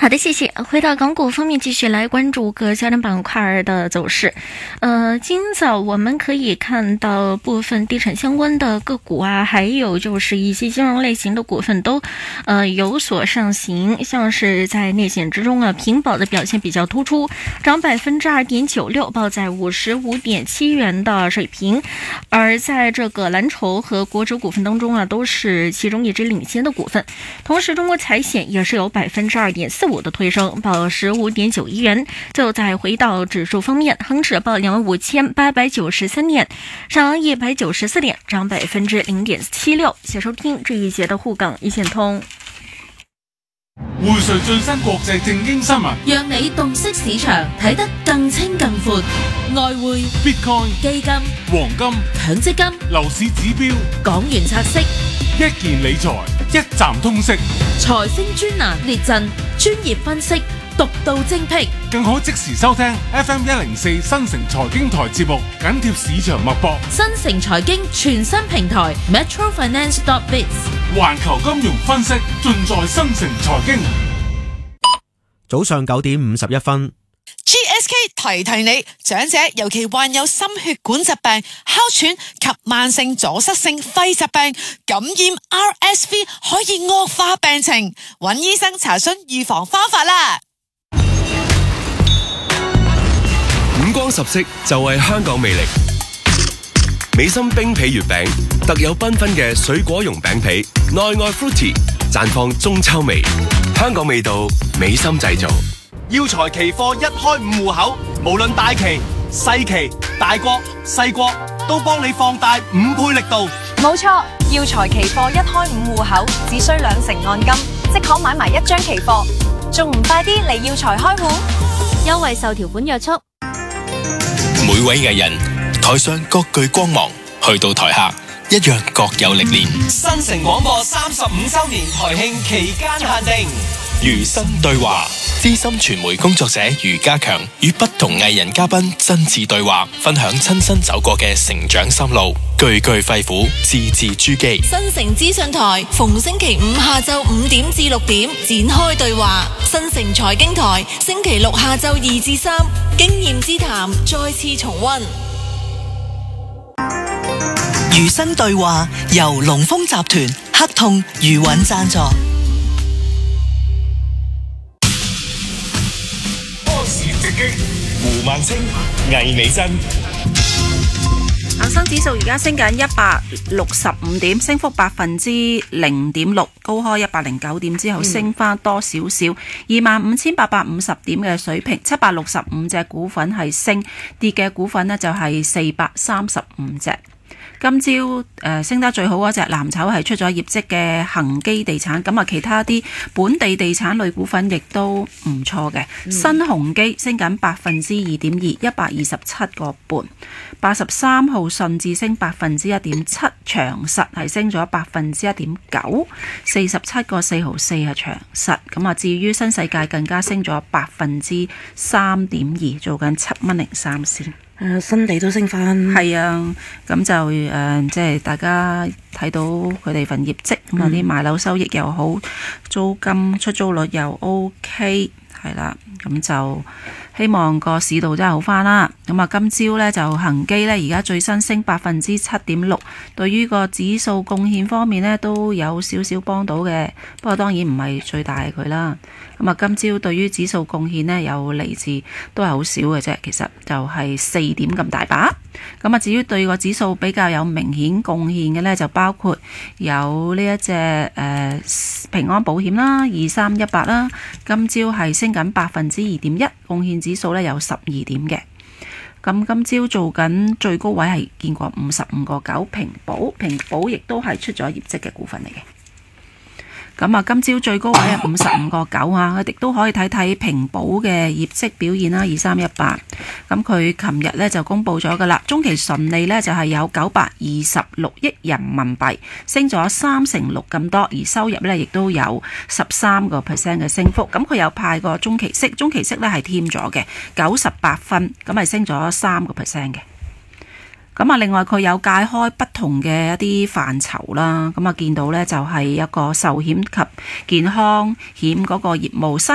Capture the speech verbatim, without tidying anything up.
好的，谢谢。回到港股方面，继续来关注各焦点板块的走势。呃，今早我们可以看到部分地产相关的个股啊，还有就是一些金融类型的股份都呃有所上行，像是在内险之中啊，平保的表现比较突出，涨百分之二点九六，报在五十五点七元的水平。而在这个蓝筹和国指股份当中啊，都是其中一支领先的股份。同时，中国财险也是有百分之二点四五的推升，报十五点九一元。最后再回到指数方面，恒指报两万五千八百九十三点，上一百九十四点，涨百分之零点七六。谢谢收聽這一節的滬港一線通。 匯萃最新國際正經新聞， 讓你洞悉市場，睇得更清更闊。外匯、 Bitcoin、 基金、 黃金、 強積金、 樓市指標、 港元拆息， 一件理財一站通識， 財星專欄列陣，專業分析，獨到精闢， 更可即時收聽 F M 一零四新城財經台節目，緊貼市場脈搏。 新城財經全新平台 Metro Finance dot biz， 環球金融分析盡在新城財經。 早上九點五十一分。 G S K 提提你，長者尤其患有心血管疾病、哮喘及慢性阻塞性肺疾病，感染 R S V 可以惡化病情，揾醫生查詢預防方法啦。 五光十色就係香港魅力。美心冰皮月餅特有繽紛嘅水果蓉餅皮，內外 fruity， 綻放中秋味。香港味道，美心製造。 耀才期貨一開五戶口，無論大期、細期、大國、細國，都幫你放大五倍力度。 冇錯，耀才期貨一開五戶口，只需兩成按金，即可買埋一張期貨，仲唔快啲嚟耀才開戶？優惠受條款約束。 每位藝人台上各具光芒，去到台下一樣各有歷練。 新城廣播三十五周年台慶期間限定， 餘生對話，資深傳媒工作者余家強與不同藝人嘉賓真摯對話，分享親身走過嘅成長心路，句句肺腑，字字珠璣。 新城資訊台逢星期五下晝五點至六點展開對話，新城財經台星期六下晝二至三經驗之談再次重溫。 餘生對話由龍豐集團、黑痛、余韻贊助。 波時直擊，胡萬清、魏美珍。 恒生指數而家升緊一百六十五點，升幅百分之零點六，高開一百零九點之後升翻多少少，二萬五千八百五十點嘅水平，七百六十五隻股份係升，跌嘅股份呢就係四百三十五隻。今朝誒、呃、升得最好嗰隻藍籌係出咗業績嘅恒基地產，咁啊其他啲本地地產類股份亦都唔錯嘅。嗯、新鴻基升緊百分之二點二，一百二十七個半。八十三號順智升百分之一點七，長實係升咗百分之一點九，四十七個四毫四係長實。咁啊至於新世界更加升咗百分之三點二，做緊七蚊零三仙。 誒新地都升翻， 係啊，咁就誒、呃、即係大家睇到佢哋份業績，咁啊啲賣樓收益又好，租金出租率又 OK， 係啦，咁就希望個市道真係好翻啦。咁啊今朝呢，就恒基呢，而家最新升百分之七點六，對於個指數貢獻方面呢，都有少少幫到嘅，不過當然唔係最大佢啦。咁啊，今朝對於指數貢獻呢，有嚟自都係好少嘅啫，其實就係四點咁大把。咁啊，至於對個指數比較有明顯貢獻嘅呢，就包括有呢一隻誒、呃、平安保險啦，二三一八啦，今朝係升緊百分之二點一，貢獻指數呢有十二點嘅。咁今朝做緊最高位係見過五十五個九，平保平保亦都係出咗業績嘅股份嚟嘅。咁啊，今朝最高位係五十五個九啊，我哋都可以睇睇平保嘅業績表現啦，二三一八。咁佢琴日咧就公布咗噶啦，中期純利咧就係有九百二十六億人民幣，升咗三成六咁多，而收入咧亦都有十三個 percent 嘅升幅。咁佢有派個中期息，中期息咧係添咗嘅九十八分，咁係升咗三個 percent 嘅。咁啊，另外佢有界開不同嘅一啲範疇啦，咁啊見到咧就係一個壽險及健康險嗰個業務新